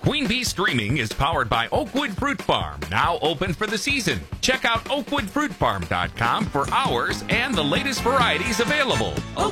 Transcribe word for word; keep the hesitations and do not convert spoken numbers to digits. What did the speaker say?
Queen Bee Streaming is powered by Oakwood Fruit Farm, now open for the season. Check out oakwood fruit farm dot com for hours and the latest varieties available.